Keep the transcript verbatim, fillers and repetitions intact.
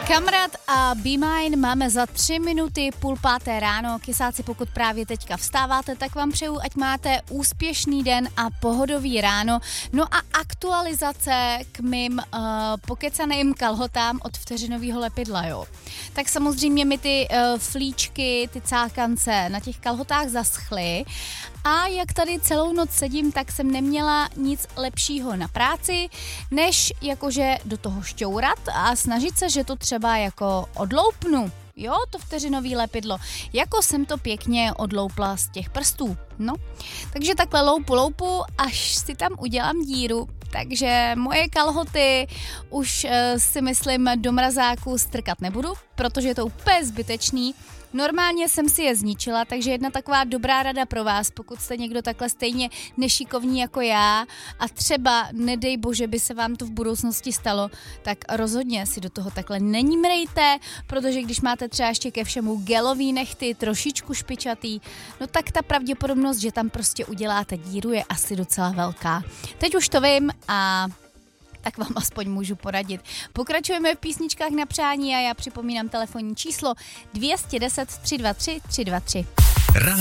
Kamarád a Be Mine máme za tři minuty, půl páté ráno. Kysáci, pokud právě teďka vstáváte, tak vám přeju, ať máte úspěšný den a pohodový ráno. No a aktualizace k mým uh, pokecaným kalhotám od vteřinového lepidla, jo. Tak samozřejmě mi ty uh, flíčky, ty cákance na těch kalhotách zaschly. A jak tady celou noc sedím, tak jsem neměla nic lepšího na práci, než jakože do toho šťourat a snažit se, že to třeba jako odloupnu. Jo, to vteřinový lepidlo. Jako jsem to pěkně odloupla z těch prstů. No, takže takhle loupu, loupu, až si tam udělám díru. Takže moje kalhoty už uh, si myslím do mrazáku strkat nebudu, protože je to úplně zbytečný. Normálně jsem si je zničila, takže jedna taková dobrá rada pro vás, pokud jste někdo takhle stejně nešikovní jako já a třeba, nedej bože, by se vám to v budoucnosti stalo, tak rozhodně si do toho takhle nenímrejte, protože když máte třeba ještě ke všemu gelový nechty, trošičku špičatý, no tak ta pravděpodobnost, že tam prostě uděláte díru, je asi docela velká. Teď už to vím a tak vám aspoň můžu poradit. Pokračujeme v písničkách na přání a já připomínám telefonní číslo dvě deset tři dva tři tři dva tři.